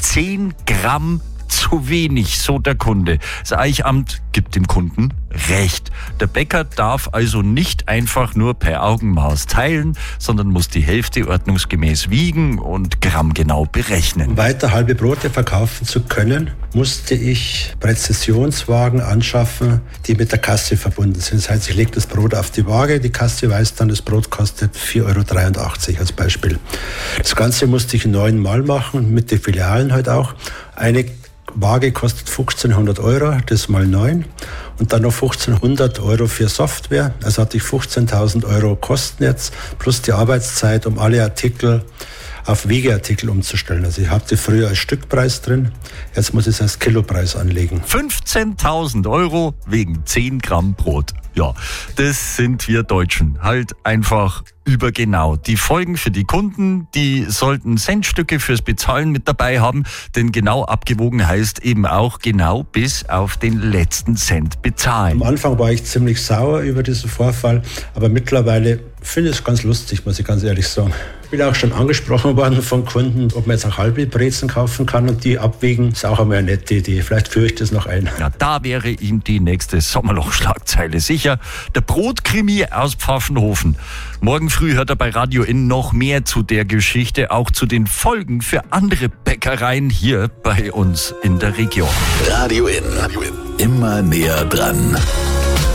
10 Gramm zu wenig, so der Kunde. Das Eichamt gibt dem Kunden Recht. Der Bäcker darf also nicht einfach nur per Augenmaß teilen, sondern muss die Hälfte ordnungsgemäß wiegen und grammgenau berechnen. Um weiter halbe Brote verkaufen zu können, musste ich Präzisionswagen anschaffen, die mit der Kasse verbunden sind. Das heißt, ich lege das Brot auf die Waage, die Kasse weiß dann, das Brot kostet 4,83 € als Beispiel. Das Ganze musste ich 9-mal machen, mit den Filialen halt auch. Eine Waage kostet 1.500 €, das mal 9 und dann noch 1.500 € für Software. Also hatte ich 15.000 € Kosten jetzt, plus die Arbeitszeit, um alle Artikel auf Wegeartikel umzustellen. Also ich hatte früher als Stückpreis drin, jetzt muss ich es als Kilopreis anlegen. 15.000 € wegen 10 Gramm Brot. Ja, das sind wir Deutschen halt einfach übergenau. Die Folgen für die Kunden, die sollten Centstücke fürs Bezahlen mit dabei haben, denn genau abgewogen heißt eben auch genau bis auf den letzten Cent bezahlen. Am Anfang war ich ziemlich sauer über diesen Vorfall, aber mittlerweile finde ich es ganz lustig, muss ich ganz ehrlich sagen. Ich bin auch schon angesprochen worden von Kunden, ob man jetzt auch halbe Brezen kaufen kann und die abwägen. Ist auch einmal eine nette Idee. Vielleicht führe ich das noch ein. Ja, da wäre ihm die nächste Sommerloch-Schlagzeile sicher. Der Brotkrimi aus Pfaffenhofen. Morgen früh hört er bei Radio Inn noch mehr zu der Geschichte, auch zu den Folgen für andere Bäckereien hier bei uns in der Region. Radio Inn. Immer näher dran.